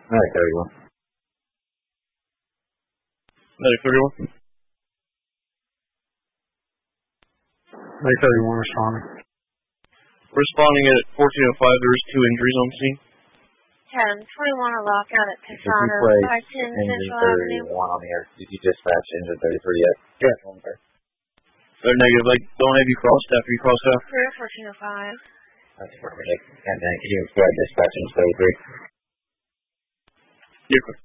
Medic 31. Medic 31. Medic 31 responding. Responding at 1405, there is 2 injuries on scene. 1021 a lockout at Did you Pisano, play 510 engine Central Avenue. 31 on the air? Did you dispatch engine 33 yet? Yeah. Okay. They're negative. I don't have you crossed after you crossed out. Career 1405. That's perfect. And then can you go ahead and dispatch engine 33? You're clear.